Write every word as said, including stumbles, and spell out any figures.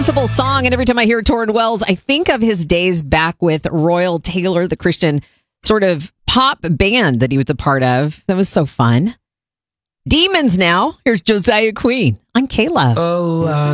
Sensible song, and every time I hear Torrin Wells, I think of his days back with Royal Taylor, the Christian sort of pop band that he was a part of. That was so fun. Demons now. Here's Josiah Queen on K-Love. Oh, uh